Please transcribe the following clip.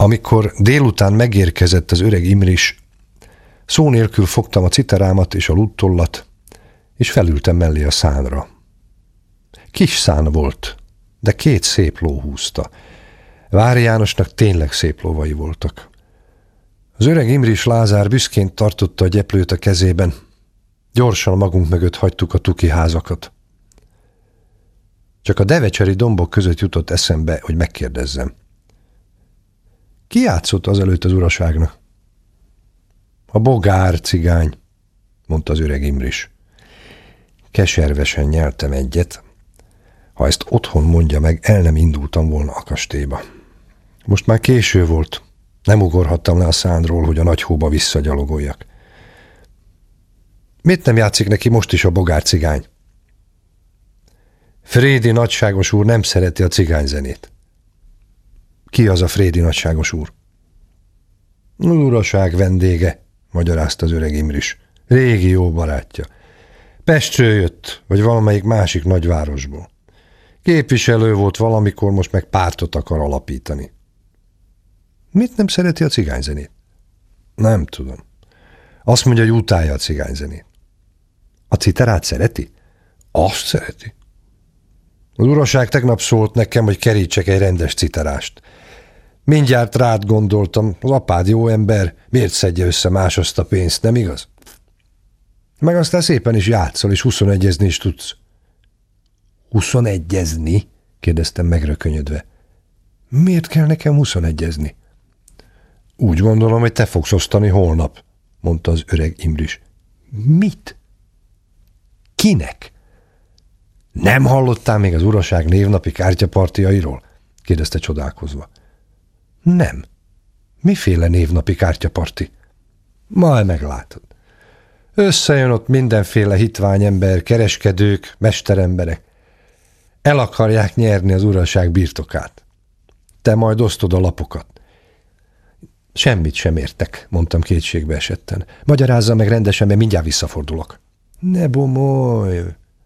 Amikor délután megérkezett az öreg Imris, szó nélkül fogtam a citerámat és a luttollat, és felültem mellé a szánra. Kis szán volt, de 2 szép ló húzta. Vári Jánosnak tényleg szép lovai voltak. Az öreg Imris Lázár büszkén tartotta a gyeplőt a kezében. Gyorsan magunk mögött hagytuk a tuki házakat. Csak a devecseri dombok között jutott eszembe, hogy megkérdezzem. Ki játszott azelőtt az uraságnak? A bogár cigány, mondta az öreg Imris. Keservesen nyeltem egyet. Ha ezt otthon mondja meg, el nem indultam volna a kastélyba. Most már késő volt. Nem ugorhattam le a szánról, hogy a nagy hóba visszagyalogoljak. Miért nem játszik neki most is a bogár cigány? Frédi nagyságos úr nem szereti a cigányzenét. Ki az a Frédi nagyságos úr? Az uraság vendége, magyarázta az öreg Imris. Régi jó barátja. Pestről jött, vagy valamelyik másik nagyvárosból. Képviselő volt valamikor, most meg pártot akar alapítani. Mit nem szereti a cigányzenét? Nem tudom. Azt mondja, hogy utálja a cigányzenét. A citerát szereti? Azt szereti. Az uraság tegnap szólt nekem, hogy kerítsek egy rendes citerást. Mindjárt rád gondoltam, az apád jó ember, miért szedje össze más azt a pénzt, nem igaz? Meg aztán szépen is játszol, és 21-ezni is tudsz. 21-ezni? Kérdeztem megrökönyödve. Miért kell nekem 21-ezni? Úgy gondolom, hogy te fogsz osztani holnap, mondta az öreg Imris. Mit? Kinek? Nem hallottál még az uraság névnapi kártyapartiairól? Kérdezte csodálkozva. Nem. Miféle névnapi kártyaparti? Majd meglátod. Összejön ott mindenféle hitványember, kereskedők, mesteremberek. El akarják nyerni az uraság birtokát. Te majd osztod a lapokat. Semmit sem értek, mondtam kétségbe esetten. Magyarázza meg rendesen, mert mindjárt visszafordulok. Ne bomolj!